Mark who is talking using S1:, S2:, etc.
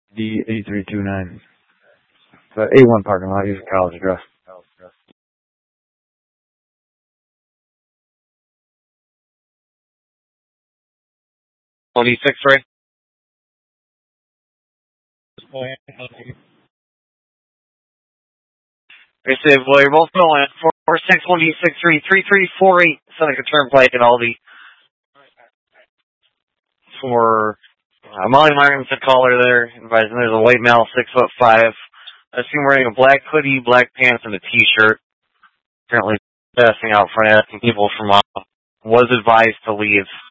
S1: D8329. The A1 parking lot, use a college address.
S2: 26-3. They said, well, you're both going at 461D633348 Seneca Turnpike and Aldi. For Molly Martin said caller there, advising there's a white male, 6'5". I assume wearing a black hoodie, black pants, and a t-shirt. Apparently passing out front, asking people from was advised to leave.